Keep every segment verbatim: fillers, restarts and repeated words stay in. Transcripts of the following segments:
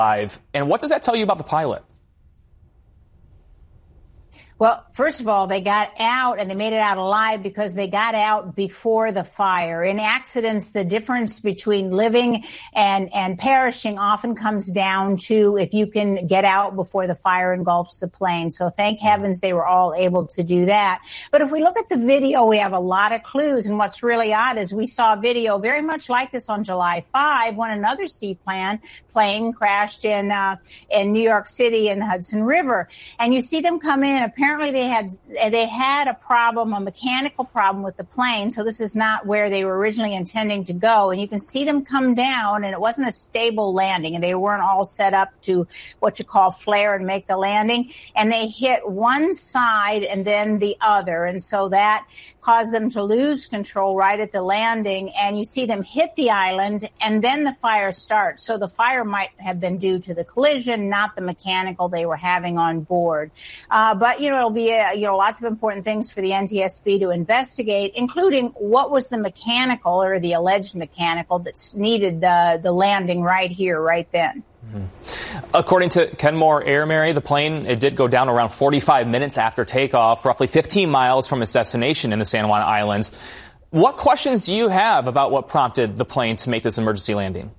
And what does that tell you about the pilot? Well, first of all, they got out and they made it out alive because they got out before the fire. In accidents, the difference between living and, and perishing often comes down to if you can get out before the fire engulfs the plane. So thank heavens they were all able to do that. But if we look at the video, we have a lot of clues. And what's really odd is we saw a video very much like this on July fifth when another seaplane plane crashed in, uh, in New York City in the Hudson River. And you see them come in. Apparently they had, they had a problem, a mechanical problem with the plane. So this is not where they were originally intending to go. And you can see them come down and it wasn't a stable landing and they weren't all set up to what you call flare and make the landing. And they hit one side and then the other. And so that caused them to lose control right at the landing. And you see them hit the island and then the fire starts. So the fire might have been due to the collision, not the mechanical they were having on board. Uh, but, you know, it'll be, uh, you know, lots of important things for the N T S B to investigate, including what was the mechanical or the alleged mechanical that needed the, the landing right here, right then. Mm-hmm. According to Kenmore Air, Mary, the plane, it did go down around forty-five minutes after takeoff, roughly fifteen miles from its destination in the San Juan Islands. What questions do you have about what prompted the plane to make this emergency landing?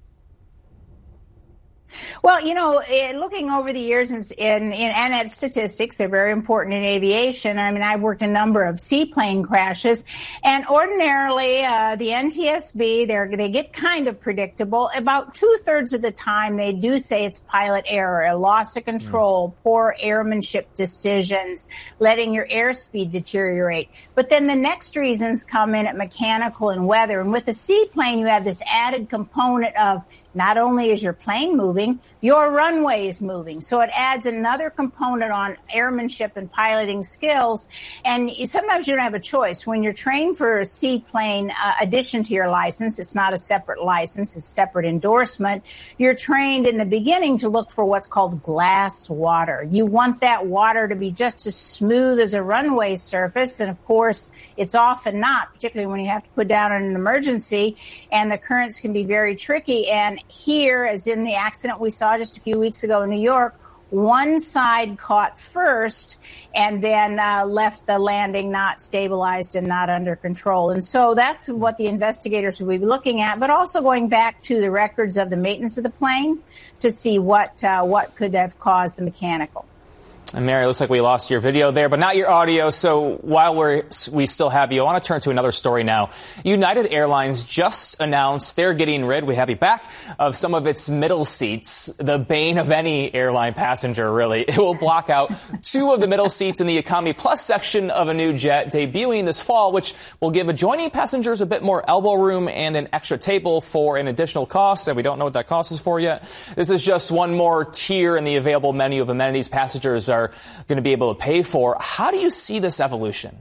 Well, you know, looking over the years in, in, in and at statistics, they're very important in aviation. I mean, I've worked a number of seaplane crashes, and ordinarily uh, the N T S B, they they get kind of predictable. About two thirds of the time, they do say it's pilot error, a loss of control, mm. poor airmanship decisions, letting your airspeed deteriorate. But then the next reasons come in at mechanical and weather. And with the seaplane, you have this added component of not only is your plane moving, your runway is moving. So it adds another component on airmanship and piloting skills. And you, sometimes you don't have a choice. When you're trained for a seaplane uh, addition to your license, it's not a separate license, it's a separate endorsement. You're trained in the beginning to look for what's called glass water. You want that water to be just as smooth as a runway surface. And of course, it's often not, particularly when you have to put down an emergency. And the currents can be very tricky. And here, as in the accident we saw just a few weeks ago in New York, one side caught first and then uh, left the landing not stabilized and not under control. And so that's what the investigators will be looking at, but also going back to the records of the maintenance of the plane to see what uh, what could have caused the mechanical. And Mary, it looks like we lost your video there, but not your audio. So while we're, we still have you, I want to turn to another story now. United Airlines just announced they're getting rid, we have you back, of some of its middle seats, the bane of any airline passenger, really. It will block out two of the middle seats in the Economy Plus section of a new jet debuting this fall, which will give adjoining passengers a bit more elbow room and an extra table for an additional cost, and we don't know what that cost is for yet. This is just one more tier in the available menu of amenities passengers are are going to be able to pay for. How do you see this evolution?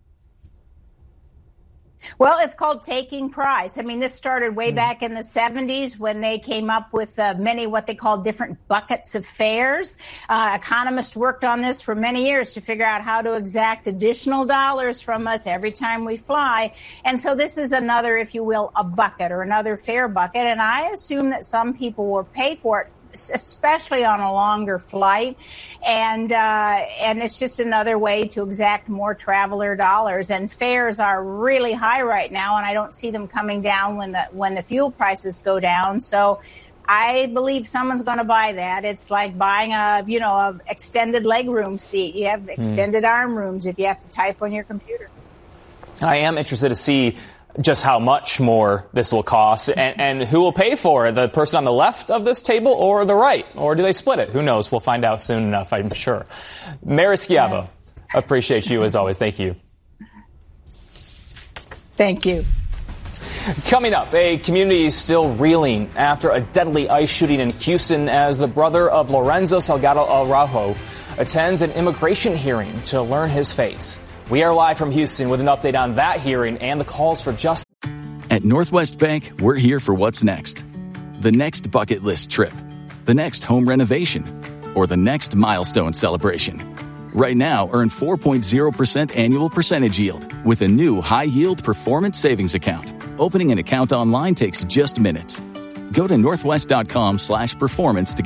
Well, it's called taking price. I mean, this started way mm. back in the seventies when they came up with uh, many what they call different buckets of fares. Uh, economists worked on this for many years to figure out how to exact additional dollars from us every time we fly. And so this is another, if you will, a bucket or another fare bucket. And I assume that some people will pay for it, especially on a longer flight. And, uh, and it's just another way to exact more traveler dollars. And fares are really high right now, and I don't see them coming down when the, when the fuel prices go down. So I believe someone's going to buy that. It's like buying a, you know, a extended legroom seat. You have extended mm. arm rooms if you have to type on your computer. I am interested to see just how much more this will cost and, and who will pay for it, the person on the left of this table or the right, or do they split it? Who knows? We'll find out soon enough, I'm sure. Mary Schiavo, yeah. Appreciate you as always. Thank you. Thank you. Coming up, a community is still reeling after a deadly ICE shooting in Houston as the brother of Lorenzo Salgado Araujo attends an immigration hearing to learn his fate. We are live from Houston with an update on that hearing and the calls for justice. At Northwest Bank, we're here for what's next. The next bucket list trip, the next home renovation, or the next milestone celebration. Right now, earn four point zero percent annual percentage yield with a new high-yield performance savings account. Opening an account online takes just minutes. Go to northwest dot com slash performance to